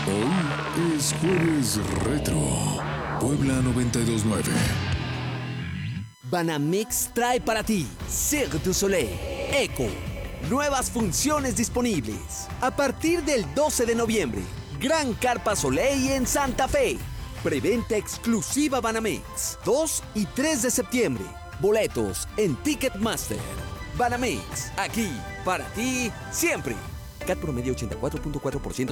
Hoy es Jueves Retro. Puebla 929. Banamix trae para ti Cirque du Soleil Echo. Nuevas funciones disponibles. A partir del 12 de noviembre, Gran Carpa Soleil en Santa Fe. Preventa exclusiva Banamex. 2 y 3 de septiembre. Boletos en Ticketmaster. Banamex, aquí, para ti, siempre. CAT promedio 84.4%